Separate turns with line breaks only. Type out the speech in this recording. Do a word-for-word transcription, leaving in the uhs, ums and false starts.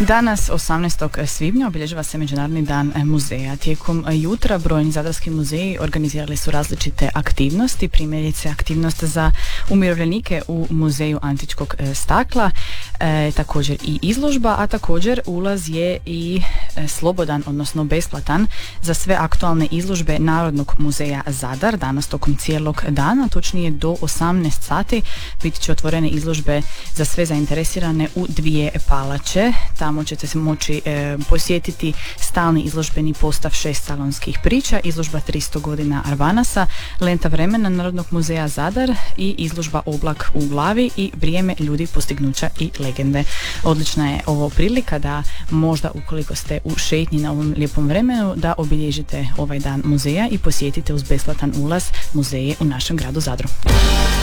Danas, osamnaestog svibnja, obilježava se Međunarodni dan muzeja. Tijekom jutra brojni zadarski muzeji organizirali su različite aktivnosti, primjerice aktivnost za umirovljenike u Muzeju antičkog stakla, e, također i izložba, a također ulaz je i slobodan, odnosno besplatan za sve aktualne izložbe Narodnog muzeja Zadar. Danas tokom cijelog dana, točnije do osamnaest sati, bit će otvorene izložbe za sve zainteresirane u dvije palače. Tamo ćete se moći e, posjetiti stalni izložbeni postav šest salonskih priča, izložba tristo godina Arvanasa, lenta vremena Narodnog muzeja Zadar i izložba Oblak u glavi i vrijeme, ljudi, postignuća i legende. Odlična je ovo prilika da možda, ukoliko ste u šetnji na ovom lijepom vremenu, da obilježite ovaj dan muzeja i posjetite uz besplatan ulaz muzeje u našem gradu Zadru.